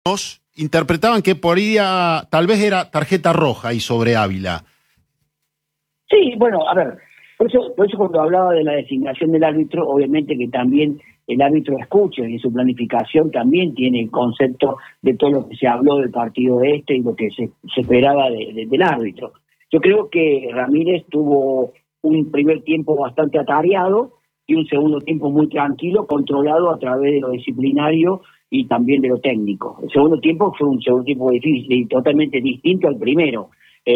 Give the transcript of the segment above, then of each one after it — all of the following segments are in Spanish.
interpretaban que tal vez era tarjeta roja y sobre Ávila. Sí, bueno, a ver, por eso cuando hablaba de la designación del árbitro, obviamente que también el árbitro escucha y en su planificación también tiene el concepto de todo lo que se habló del partido y lo que se esperaba del árbitro. Yo creo que Ramírez tuvo un primer tiempo bastante atareado y un segundo tiempo muy tranquilo, controlado a través de lo disciplinario y también de lo técnico. El segundo tiempo fue un segundo tiempo difícil y totalmente distinto al primero.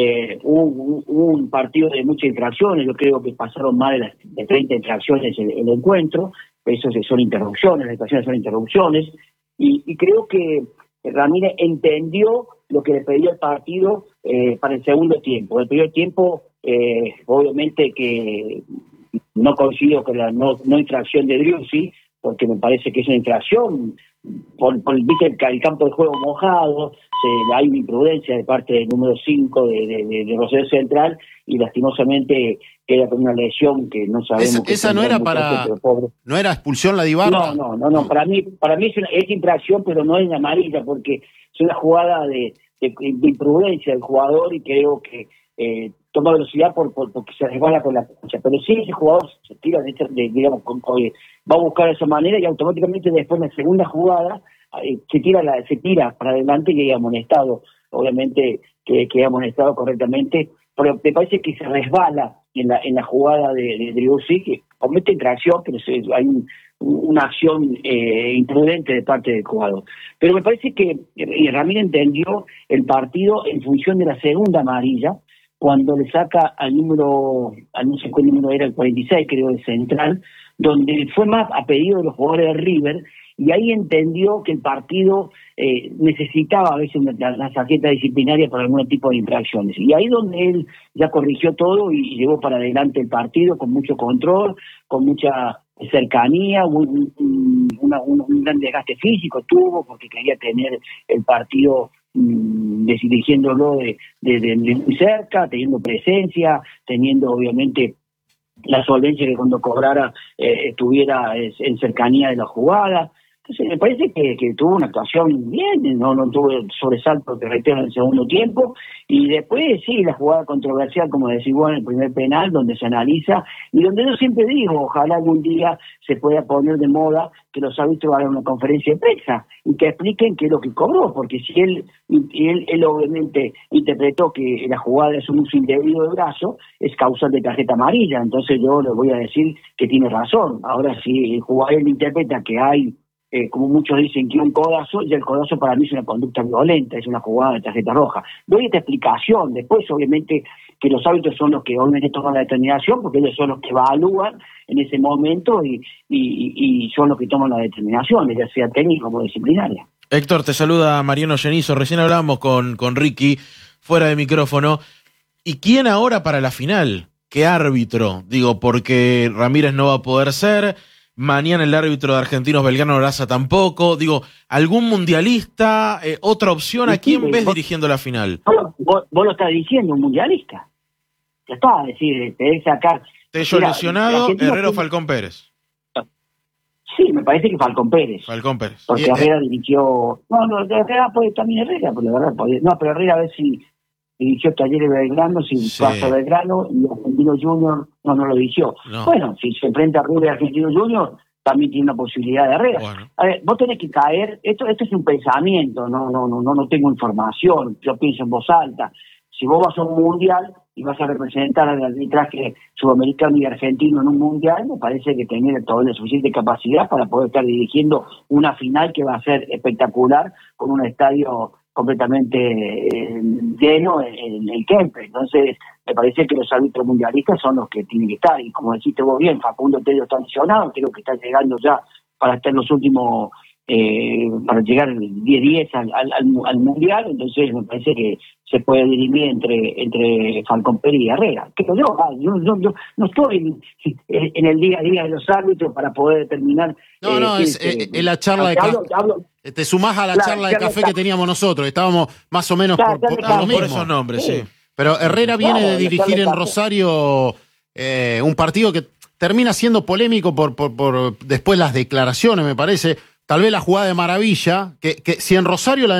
Hubo un partido de muchas infracciones, yo creo que pasaron más de 30 infracciones el encuentro, eso son interrupciones, las infracciones son interrupciones, y creo que Ramírez entendió lo que le pedía el partido para el segundo tiempo. El primer tiempo, obviamente que no coincido con la no infracción de Driussi, porque me parece que es una infracción viste el campo de juego mojado, hay una imprudencia de parte del número 5 de Rosario Central y lastimosamente queda con una lesión que no sabemos. Esa no era ¿no era expulsión la de Ibarra? No, para mí es infracción, pero no es la amarilla, porque es una jugada de imprudencia del jugador y creo que toma velocidad porque se resbala con la cancha. Pero sí, ese jugador se tira va a buscar de esa manera y automáticamente después en la segunda jugada se tira para adelante y queda amonestado. Obviamente que queda amonestado correctamente, pero me parece que se resbala en la jugada de Driussi, que comete infracción, pero hay una acción imprudente de parte del jugador. Pero me parece que Ramírez entendió el partido en función de la segunda amarilla, cuando le saca al no sé cuál número era, el 46 creo, el central, donde fue más a pedido de los jugadores de River, y ahí entendió que el partido necesitaba a veces una tarjeta disciplinaria para algún tipo de infracciones. Y ahí donde él ya corrigió todo y llevó para adelante el partido con mucho control, con mucha cercanía, un gran desgaste físico tuvo, porque quería tener el partido dirigiéndolo de muy cerca, teniendo presencia, teniendo obviamente la solvencia que cuando cobrara estuviera en cercanía de la jugada. Entonces me parece que tuvo una actuación bien, no tuvo el sobresalto que reitero en el segundo tiempo, y después sí, la jugada controversial, como decís vos, en el primer penal, donde se analiza, y donde yo siempre digo, ojalá algún día se pueda poner de moda que los árbitros hagan una conferencia de prensa y que expliquen qué es lo que cobró, porque si él obviamente interpretó que la jugada es un uso indebido de brazo, es causal de tarjeta amarilla, entonces yo le voy a decir que tiene razón. Ahora, si el jugador interpreta que hay como muchos dicen que un codazo, y el codazo para mí es una conducta violenta, es una jugada de tarjeta roja. Doy esta explicación, después obviamente que los árbitros son los que obviamente toman la determinación, porque ellos son los que evalúan en ese momento y son los que toman la determinación, ya sea técnica como disciplinaria. Héctor, te saluda Mariano Genizo, recién hablamos con Ricky, fuera de micrófono. ¿Y quién ahora para la final? ¿Qué árbitro? Digo, porque Ramírez no va a poder ser. Mañana el árbitro de Argentinos Belgrano Raza tampoco. Digo, ¿algún mundialista? ¿Otra opción? ¿A quién ves dirigiendo la final? Vos lo estás diciendo, un mundialista. Ya está, es decir, te debe sacar. Tello lesionado, Herrera o Falcón Pérez. Sí, me parece que Falcón Pérez. Porque Herrera dirigió. Herrera puede también Herrera, pero la verdad podía. No, pero Herrera a ver si dirigió Talleres Belgrano, si pasa Belgrano, y Argentino Junior no lo dirigió. No. Bueno, si se enfrenta a River Argentino Junior, también tiene una posibilidad de Herrera. Bueno. A ver, vos tenés que caer, esto es un pensamiento, no tengo información, yo pienso en voz alta. Si vos vas a un mundial y vas a representar al arbitraje sudamericano y argentino en un mundial, me parece que tenés toda la suficiente capacidad para poder estar dirigiendo una final que va a ser espectacular, con un estadio completamente lleno en el Kempes. Entonces me parece que los árbitros mundialistas son los que tienen que estar, y como dijiste vos bien, Facundo Tello está lesionado, creo que está llegando ya para estar en los últimos para llegar el 10-10 al mundial. Entonces me parece que se puede dirimir entre Falcón Pérez y Herrera. Pero yo no estoy en el día a día de los árbitros para poder determinar. Es la charla de café. Te sumás a la charla de café que teníamos nosotros, estábamos más o menos por esos nombres, sí. Pero Herrera viene de dirigir en Rosario un partido que termina siendo polémico por después las declaraciones, me parece. Tal vez la jugada de Maravilla, que si en Rosario la